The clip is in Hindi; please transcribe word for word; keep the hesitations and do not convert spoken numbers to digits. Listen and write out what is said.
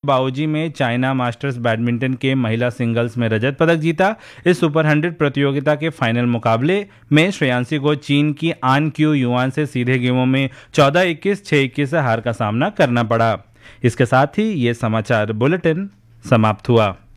बाओजी में चाइना मास्टर्स बैडमिंटन के महिला सिंगल्स में रजत पदक जीता। इस सुपर हंड्रेड प्रतियोगिता के फाइनल मुकाबले में श्रेयांशी को चीन की आन क्यू युआन से सीधे गेमों में चौदह इक्कीस, छह इक्कीस से हार का सामना करना पड़ा। इसके साथ ही ये समाचार बुलेटिन समाप्त हुआ।